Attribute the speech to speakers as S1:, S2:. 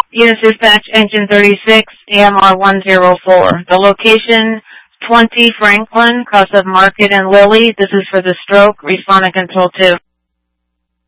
S1: Unit Dispatch, Engine 36, AMR 104. The location, 20 Franklin, cross of Market and Lilly. This is for the stroke. Responding Control 2.